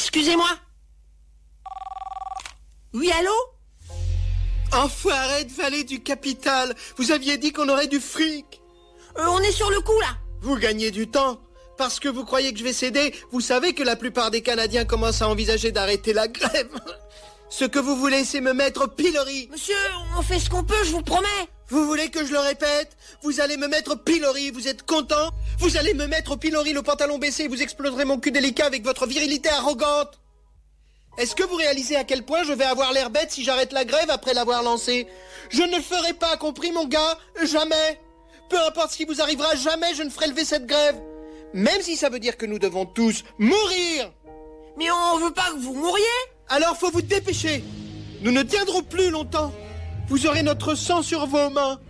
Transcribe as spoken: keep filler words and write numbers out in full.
Excusez-moi. Oui, allô? Enfoiré de Vallée du Capital, vous aviez dit qu'on aurait du fric. Euh, on est sur le coup, là. Vous gagnez du temps. Parce que vous croyez que je vais céder, vous savez que la plupart des Canadiens commencent à envisager d'arrêter la grève. Ce que vous voulez, c'est me mettre au pilori. Monsieur, on fait ce qu'on peut, je vous promets. Vous voulez que je le répète? Vous allez me mettre au pilori, vous êtes content? Vous allez me mettre au pilori, le pantalon baissé, et vous exploserez mon cul délicat avec votre virilité arrogante. Est-ce que vous réalisez à quel point je vais avoir l'air bête si j'arrête la grève après l'avoir lancée? Je ne le ferai pas, compris mon gars? Jamais. Peu importe ce qui vous arrivera, jamais je ne ferai lever cette grève. Même si ça veut dire que nous devons tous mourir. Mais on veut pas que vous mouriez. Alors faut vous dépêcher. Nous ne tiendrons plus longtemps. Vous aurez notre sang sur vos mains.